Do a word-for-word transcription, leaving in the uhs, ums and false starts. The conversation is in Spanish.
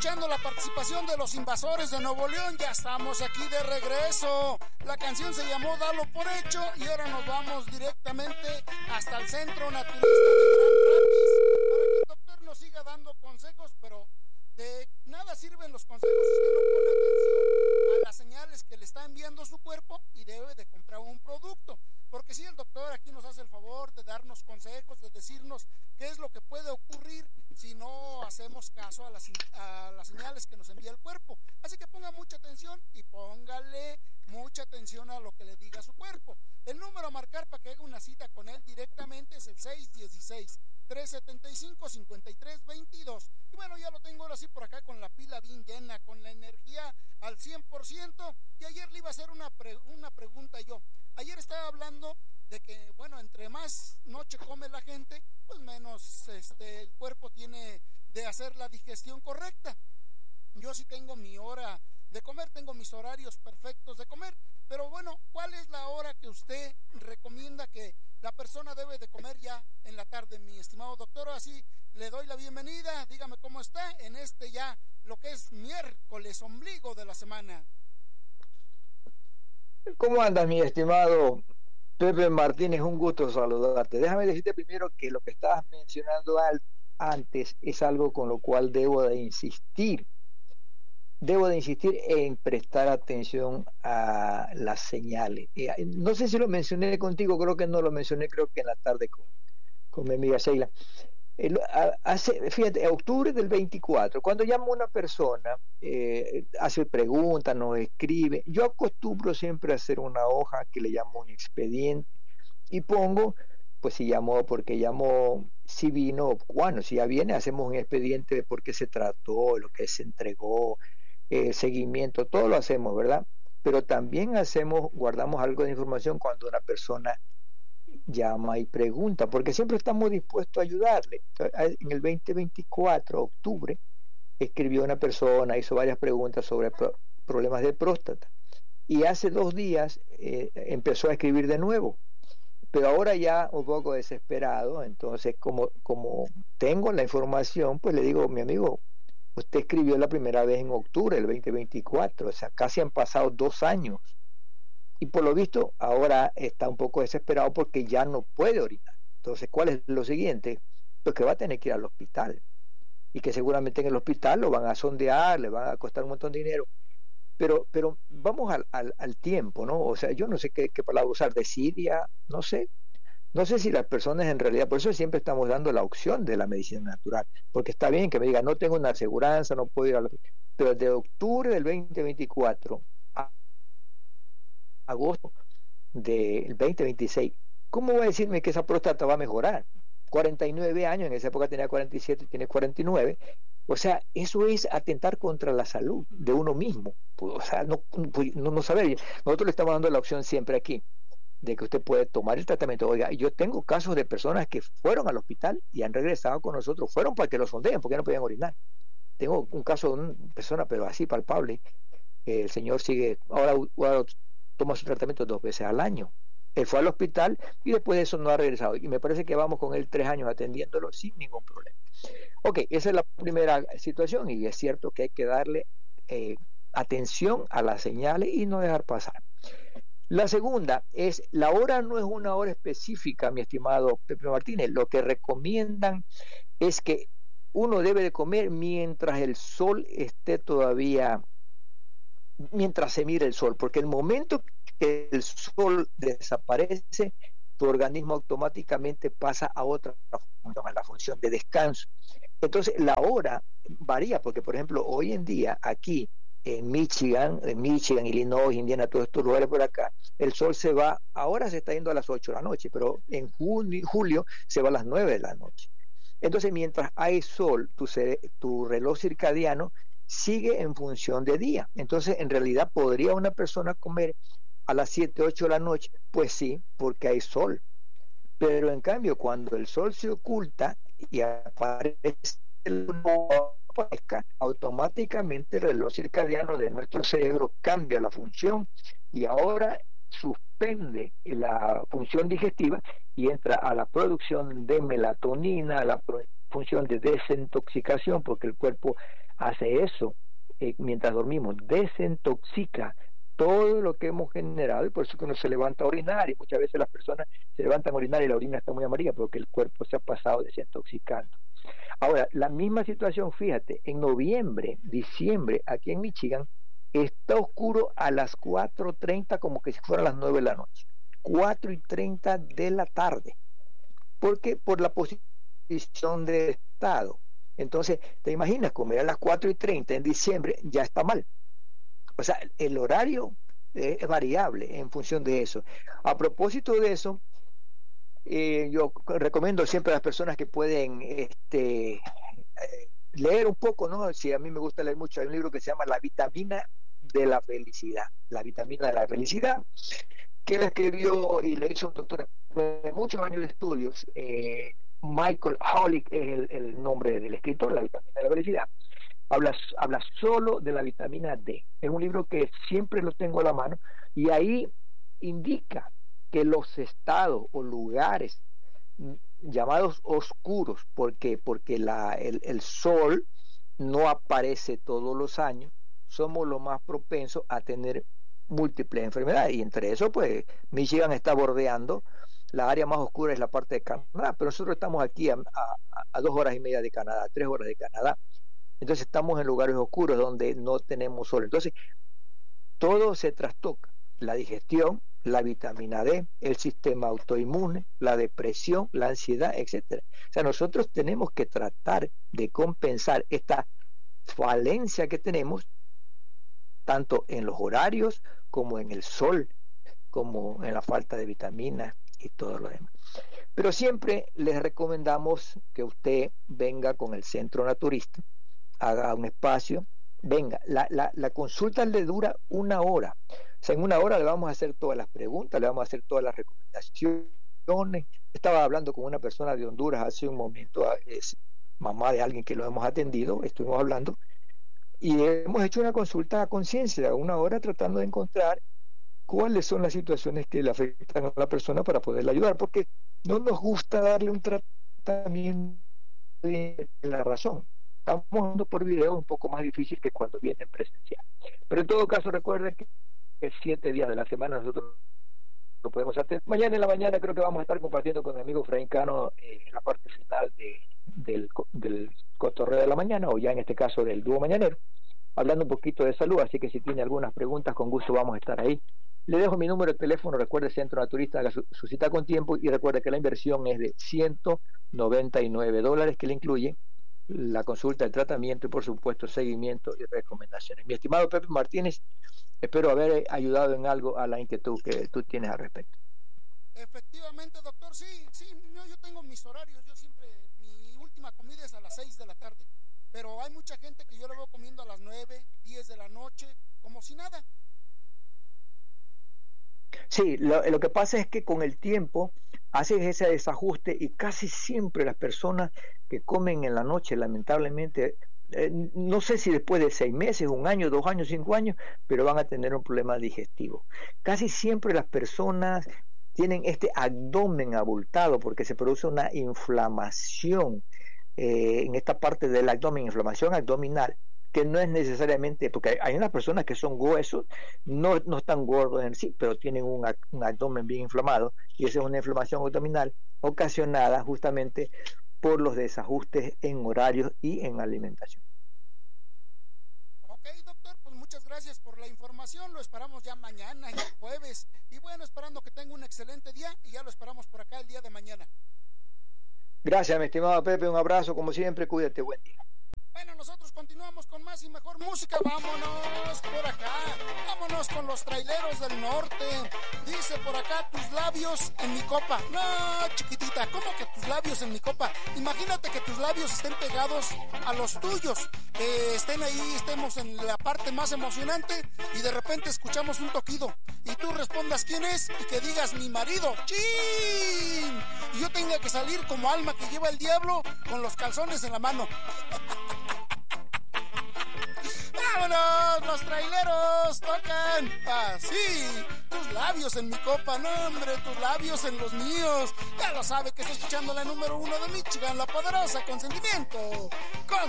escuchando la participación de los Invasores de Nuevo León. Ya estamos aquí de regreso. La canción se llamó Dalo por Hecho y ahora nos vamos directamente hasta el Centro Naturista de Gran Rapids para que el doctor nos siga dando consejos, pero de nada sirven los consejos si usted no pone atención a las señales que le está enviando su cuerpo y debe de comprar un producto. Porque si el doctor aquí nos hace el favor de darnos consejos, de decirnos qué es lo que puede ocurrir si no hacemos caso a las, a las señales que nos envía el cuerpo. Así que ponga mucha atención y póngale mucha atención a lo que le diga su cuerpo. El número a marcar para que haga una cita con él directamente es el seis uno seis, tres siete cinco, cinco tres dos dos. Y bueno, ya lo tengo ahora sí por acá con la pila bien llena, con la energía al cien por ciento. Y ayer le iba a hacer una, pre- una pregunta yo. Ayer estaba hablando de que, bueno, entre más noche come la gente, pues menos este, el cuerpo tiene de hacer la digestión correcta. Yo sí tengo mi hora de comer, tengo mis horarios perfectos de comer, pero bueno, ¿cuál es la hora que usted recomienda que la persona debe de comer ya en la tarde, mi estimado doctor? Así le doy la bienvenida, dígame cómo está en este ya, lo que es miércoles, ombligo de la semana. ¿Cómo andas, mi estimado Pepe Martínez? Un gusto saludarte. Déjame decirte primero que lo que estabas mencionando al, antes es algo con lo cual debo de insistir. Debo de insistir en prestar atención a las señales. Eh, no sé si lo mencioné contigo, creo que no lo mencioné, creo que en la tarde con, con mi amiga Sheila. El, hace, fíjate, octubre del veinticuatro, cuando llamo a una persona, eh, hace preguntas, nos escribe, yo acostumbro siempre a hacer una hoja que le llamo un expediente y pongo, pues si llamó, porque llamó, si vino, bueno, si ya viene, hacemos un expediente de por qué se trató, lo que se entregó, eh, seguimiento, todo lo hacemos, ¿verdad? Pero también hacemos, guardamos algo de información cuando una persona llama y pregunta, porque siempre estamos dispuestos a ayudarle. En el veinte veinticuatro, octubre, escribió una persona, hizo varias preguntas sobre pro problemas de próstata, y hace dos días eh, empezó a escribir de nuevo, pero ahora ya un poco desesperado. Entonces, como, como tengo la información, pues le digo, mi amigo, usted escribió la primera vez en octubre del veinte veinticuatro, o sea, casi han pasado dos años. Y por lo visto ahora está un poco desesperado porque ya no puede orinar. Entonces, ¿cuál es lo siguiente? Pues que va a tener que ir al hospital y que seguramente en el hospital lo van a sondear, le van a costar un montón de dinero. Pero, pero vamos al, al, al tiempo, ¿no? O sea, yo no sé qué, qué palabra usar, desidia, no sé. No sé si las personas en realidad, por eso siempre estamos dando la opción de la medicina natural, porque está bien que me digan, no tengo una aseguranza, no puedo ir al hospital. Pero de octubre del veinte veinticuatro a agosto del veinte veintiséis, ¿cómo va a decirme que esa próstata va a mejorar? cuarenta y nueve años, en esa época tenía cuarenta y siete, tiene cuarenta y nueve, o sea, eso es atentar contra la salud de uno mismo. O sea, no, no, no saber, nosotros le estamos dando la opción siempre aquí, de que usted puede tomar el tratamiento. Oiga, yo tengo casos de personas que fueron al hospital y han regresado con nosotros, fueron para que lo sondeen, porque no podían orinar. Tengo un caso de una persona, pero así palpable, eh, el señor sigue, ahora, ahora toma su tratamiento dos veces al año. Él fue al hospital y después de eso no ha regresado. Y me parece que vamos con él tres años atendiéndolo sin ningún problema. Ok, esa es la primera situación y es cierto que hay que darle eh, atención a las señales y no dejar pasar. La segunda es, la hora no es una hora específica, mi estimado Pepe Martínez. Lo que recomiendan es que uno debe de comer mientras el sol esté todavía, mientras se mire el sol, porque el momento que el sol desaparece, tu organismo automáticamente pasa a otra función, a la función de descanso. Entonces la hora varía, porque por ejemplo hoy en día aquí en Michigan, en Michigan, Illinois, Indiana, todos estos lugares por acá, el sol se va, ahora se está yendo a las ocho de la noche, pero en junio, julio se va a las nueve de la noche. Entonces mientras hay sol, tu, tu reloj circadiano sigue en función de día. Entonces en realidad podría una persona comer a las siete, ocho de la noche, pues sí, porque hay sol. Pero en cambio, cuando el sol se oculta y aparece el automáticamente el reloj circadiano de nuestro cerebro cambia la función y ahora suspende la función digestiva y entra a la producción de melatonina, a la función de desintoxicación, porque el cuerpo hace eso eh, mientras dormimos, desintoxica todo lo que hemos generado, y por eso que uno se levanta a orinar, y muchas veces las personas se levantan a orinar y la orina está muy amarilla porque el cuerpo se ha pasado desintoxicando. Ahora, la misma situación, fíjate, en noviembre, diciembre, aquí en Michigan, está oscuro a las cuatro y treinta como que si fueran las nueve de la noche, cuatro y treinta de la tarde, porque por la posición del estado. Entonces, te imaginas, comer a las cuatro y treinta en diciembre ya está mal. O sea, el horario es variable en función de eso. A propósito de eso, eh, yo recomiendo siempre a las personas que pueden este, eh, leer un poco, ¿no? Si a mí me gusta leer mucho, hay un libro que se llama La vitamina de la felicidad. La vitamina de la felicidad, que la escribió y le hizo un doctor de muchos años de estudios. Eh, Michael Holick es el, el nombre del escritor, La vitamina de la felicidad. Habla, habla solo de la vitamina D. Es un libro que siempre lo tengo a la mano y ahí indica que los estados o lugares llamados oscuros, ¿por qué? Porque la, el, el sol no aparece todos los años, somos los más propensos a tener múltiples enfermedades, y entre eso pues Michigan está bordeando, la área más oscura es la parte de Canadá, pero nosotros estamos aquí a, a, a dos horas y media de Canadá, a tres horas de Canadá. Entonces estamos en lugares oscuros donde no tenemos sol. Entonces todo se trastoca, la digestión, la vitamina D, el sistema autoinmune, la depresión, la ansiedad, etcétera. O sea, nosotros tenemos que tratar de compensar esta falencia que tenemos tanto en los horarios como en el sol, como en la falta de vitaminas y todo lo demás. Pero siempre les recomendamos que usted venga con el Centro Naturista, haga un espacio, venga, la, la, la consulta le dura una hora, o sea, en una hora le vamos a hacer todas las preguntas, le vamos a hacer todas las recomendaciones. Estaba hablando con una persona de Honduras hace un momento, es mamá de alguien que lo hemos atendido, estuvimos hablando, y hemos hecho una consulta a conciencia, una hora tratando de encontrar cuáles son las situaciones que le afectan a la persona para poderla ayudar, porque no nos gusta darle un tratamiento de la razón. Estamos hablando por video un poco más difícil que cuando viene en presencial. Pero en todo caso, recuerden que es siete días de la semana nosotros lo podemos hacer. Mañana en la mañana creo que vamos a estar compartiendo con mi amigo Efraín Cano eh, en la parte final de, del, del cotorreo de la mañana, o ya en este caso del dúo mañanero, hablando un poquito de salud. Así que si tiene algunas preguntas, con gusto vamos a estar ahí. Le dejo mi número de teléfono, recuerde Centro Naturista, haga su, su cita con tiempo, y recuerde que la inversión es de ciento noventa y nueve dólares, que le incluye la consulta, el tratamiento y por supuesto seguimiento y recomendaciones. Mi estimado Pepe Martínez, espero haber ayudado en algo a la inquietud que tú tienes al respecto. Efectivamente, doctor, sí, sí, yo, yo tengo mis horarios, yo siempre, mi última comida es a las seis de la tarde, pero hay mucha gente que yo lo veo comiendo a las nueve, diez de la noche, como si nada. Sí, lo, lo que pasa es que con el tiempo haces ese desajuste, y casi siempre las personas que comen en la noche, lamentablemente, eh, no sé si después de seis meses, un año, dos años, cinco años, pero van a tener un problema digestivo. Casi siempre las personas tienen este abdomen abultado porque se produce una inflamación eh, en esta parte del abdomen, inflamación abdominal, que no es necesariamente, porque hay unas personas que son gruesos, no, no están gordos en sí, pero tienen un, un abdomen bien inflamado, y esa es una inflamación abdominal ocasionada justamente por los desajustes en horarios y en alimentación. Ok, doctor, pues muchas gracias por la información, lo esperamos ya mañana, el jueves, y bueno, esperando que tenga un excelente día, y ya lo esperamos por acá el día de mañana. Gracias, mi estimado Pepe, un abrazo, como siempre, cuídate, buen día. Bueno, nosotros continuamos con más y mejor música. Vámonos por acá. Vámonos con los traileros del norte. Dice por acá, tus labios en mi copa. No, chiquitita, ¿cómo que tus labios en mi copa? Imagínate que tus labios estén pegados a los tuyos. Que estén ahí, estemos en la parte más emocionante y de repente escuchamos un toquido. Y tú respondas quién es y que digas mi marido. ¡Chin! Y yo tenga que salir como alma que lleva el diablo con los calzones en la mano. ¡Vámonos! ¡Los traileros tocan así! Tus labios en mi copa, no hombre, tus labios en los míos. Ya lo sabe que está escuchando la número uno de Michigan, la poderosa Consentimiento. Con